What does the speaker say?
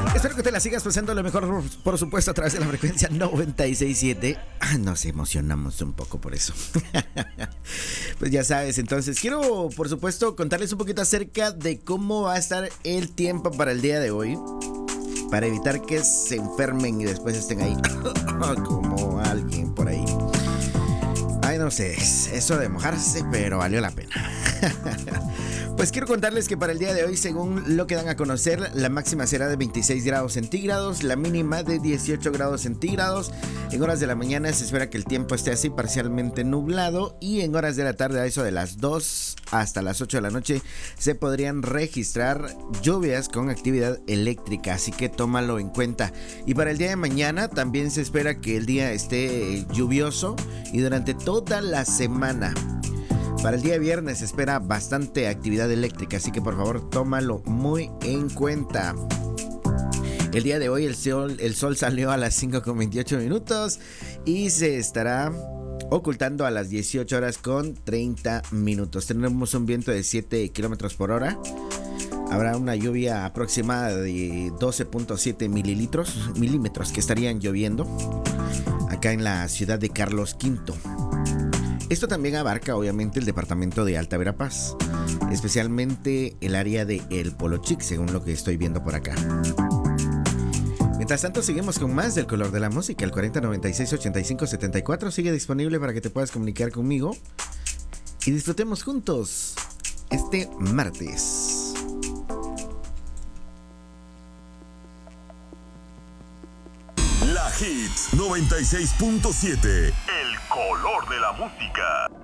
Espero que te la sigas pasando lo mejor, por supuesto, a través de la frecuencia 96.7. Nos emocionamos un poco por eso. Pues ya sabes, entonces quiero, por supuesto, contarles un poquito acerca de cómo va a estar el tiempo para el día de hoy, para evitar que se enfermen y después estén ahí como alguien por ahí. Ay, no sé, eso de mojarse, pero valió la pena. Pues quiero contarles que para el día de hoy, según lo que dan a conocer, la máxima será de 26 grados centígrados, la mínima de 18 grados centígrados. En horas de la mañana se espera que el tiempo esté así parcialmente nublado, y en horas de la tarde, a eso de las 2 hasta las 8 de la noche, se podrían registrar lluvias con actividad eléctrica, así que tómalo en cuenta. Y para el día de mañana también se espera que el día esté lluvioso y durante toda la semana. Para el día viernes se espera bastante actividad eléctrica, así que por favor tómalo muy en cuenta. El día de hoy el sol salió a las 5:28 minutos y se estará ocultando a las 18 horas con 30 minutos. Tenemos un viento de 7 kilómetros por hora. Habrá una lluvia aproximada de 12.7 milímetros que estarían lloviendo acá en la ciudad de Carlos V. Esto también abarca obviamente el departamento de Alta Verapaz, especialmente el área de El Polochic, según lo que estoy viendo por acá. Mientras tanto, seguimos con más del color de la música. El 4096-8574 sigue disponible para que te puedas comunicar conmigo y disfrutemos juntos este martes. La Hits 96.7. El color de la música.